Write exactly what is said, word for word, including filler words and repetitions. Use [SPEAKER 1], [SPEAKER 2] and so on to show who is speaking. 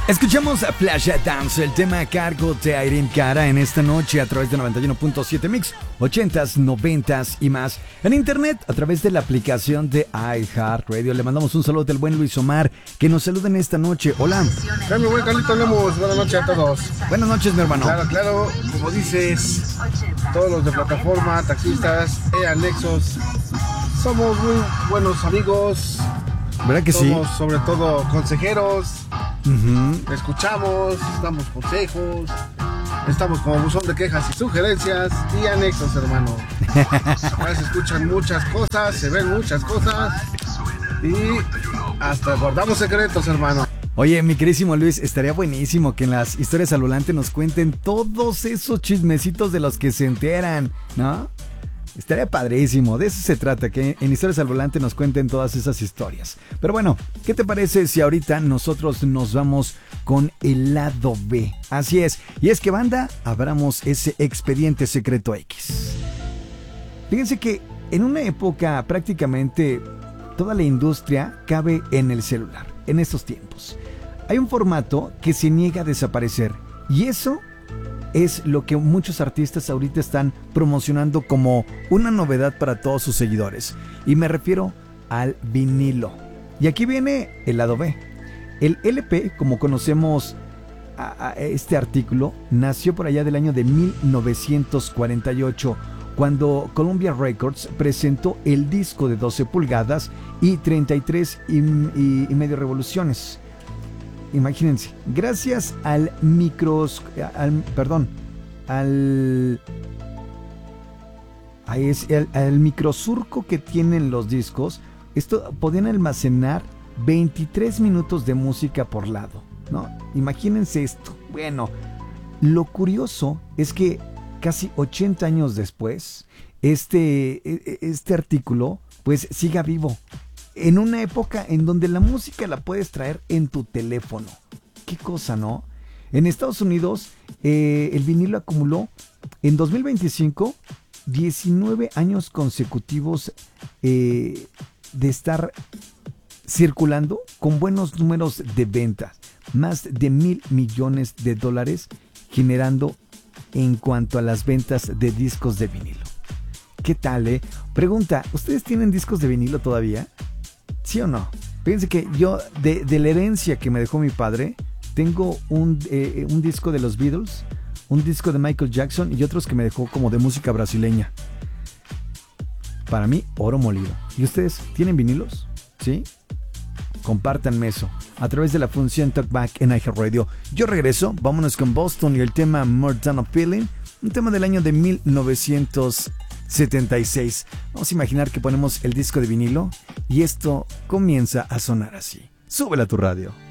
[SPEAKER 1] Escuchamos a Flashdance, el tema a cargo de Irene Cara en esta noche a través de noventa y uno punto siete Mix, ochentas, noventas y más. En internet, a través de la aplicación de iHeartRadio. Le mandamos un saludo del buen Luis Omar, que nos saluda en esta noche. Hola.
[SPEAKER 2] Hola, mi buen Carlito Lemos. Buenas noches a todos.
[SPEAKER 1] Buenas noches, mi hermano.
[SPEAKER 2] Claro, claro, como dices, todos los de plataforma, taxistas, e-anexos, somos muy buenos amigos.
[SPEAKER 1] ¿Verdad que sí?
[SPEAKER 2] Somos sobre todo consejeros.
[SPEAKER 1] Uh-huh.
[SPEAKER 2] Escuchamos, damos consejos, estamos como buzón de quejas y sugerencias y anexos, hermano. Ahora se escuchan muchas cosas, se ven muchas cosas y hasta guardamos secretos, hermano.
[SPEAKER 1] Oye, mi querísimo Luis, estaría buenísimo que en las historias al volante nos cuenten todos esos chismecitos de los que se enteran, ¿no? Estaría padrísimo, de eso se trata, que en Historias al Volante nos cuenten todas esas historias. Pero bueno, ¿qué te parece si ahorita nosotros nos vamos con el lado B? Así es, y es que banda, abramos ese expediente secreto X. Fíjense que en una época prácticamente toda la industria cabe en el celular, en estos tiempos. Hay un formato que se niega a desaparecer, y eso es lo que muchos artistas ahorita están promocionando como una novedad para todos sus seguidores. Y me refiero al vinilo. Y aquí viene el lado B. El L P, como conocemos a, a este artículo, nació por allá del año de mil novecientos cuarenta y ocho, cuando Columbia Records presentó el disco de doce pulgadas y treinta y tres y, y, y medio revoluciones. Imagínense, gracias al micros, al, perdón, al, al, al microsurco que tienen los discos, esto podían almacenar veintitrés minutos de música por lado, ¿no? Imagínense esto. Bueno, lo curioso es que casi ochenta años después, este, este artículo, pues siga vivo. En una época en donde la música la puedes traer en tu teléfono. Qué cosa, ¿no? En Estados Unidos, eh, el vinilo acumuló en dos mil veinticinco diecinueve años consecutivos eh, de estar circulando con buenos números de ventas. Más de mil millones de dólares generando en cuanto a las ventas de discos de vinilo. ¿Qué tal, eh? Pregunta, ¿ustedes tienen discos de vinilo todavía? ¿Sí o no? Fíjense que yo, de, de la herencia que me dejó mi padre, tengo un, eh, un disco de los Beatles, un disco de Michael Jackson y otros que me dejó como de música brasileña. Para mí, oro molido. ¿Y ustedes tienen vinilos? ¿Sí? Compártanme eso a través de la función Talkback en iHeartRadio. Yo regreso, vámonos con Boston y el tema More Than a Feeling, un tema del año de mil novecientos setenta y seis. Vamos a imaginar que ponemos el disco de vinilo y esto comienza a sonar así. Súbela a tu radio.